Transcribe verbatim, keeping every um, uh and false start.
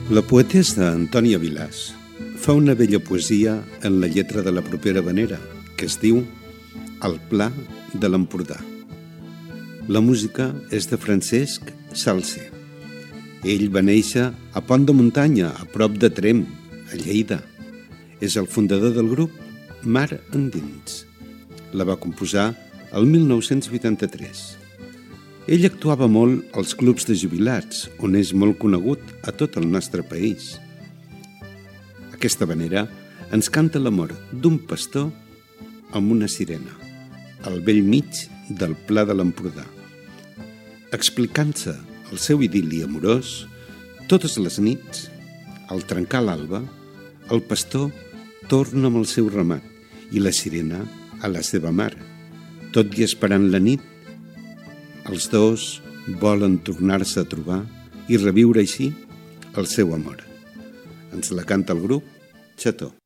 La poetessa Antònia Vilàs fa una bella poesia en la lletra de la propera havanera, que es diu El Pla de l'Empordà. La música és de Francesc Salse. Ell va néixer a Pont de Muntanya, a prop de Tremp, a Lleida. És el fundador del grup Mar Endins. La va composar el mil nou-cents vuitanta-tres. Ell actuava molt als clubs de jubilats, on és molt conegut a tot el nostre país. Aquesta havanera ens canta l'amor d'un pastor amb una sirena, al bell mig del Pla de l'Empordà. Explicant-se el seu idil·li amorós, totes les nits, al trencar l'alba, el pastor torna amb el seu ramat i la sirena a la seva mar. Tot i esperant la nit, els dos volen tornar-se a trobar i reviure així el seu amor. Ens la canta el grup Xató.